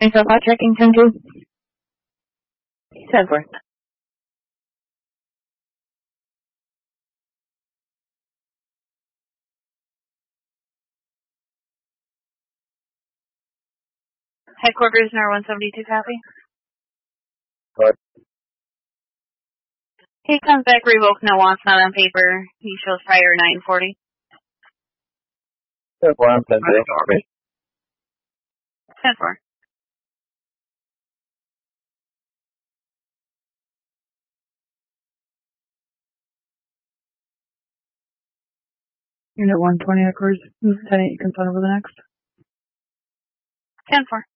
And so hot checking 10-2. 10-4. Headquarters, Nor 172, copy. What? He comes back, revoked, no wants, not on paper. He shows prior 940. 10-4, I'm 10-2. Copy. 10-4. Unit 120 headquarters. 10-8, you can send over the next. 10-4.